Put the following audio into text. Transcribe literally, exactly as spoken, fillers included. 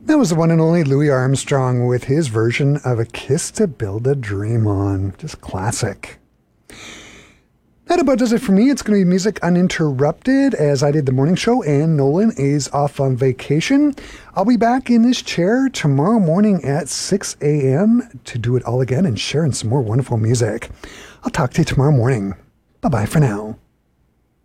That was the one and only Louis Armstrong with his version of A Kiss to Build a Dream On. Just classic. That about does it for me. It's going to be music uninterrupted as I did the morning show and Nolan is off on vacation. I'll be back in this chair tomorrow morning at six a.m. to do it all again and sharing some more wonderful music. I'll talk to you tomorrow morning. Bye-bye for now.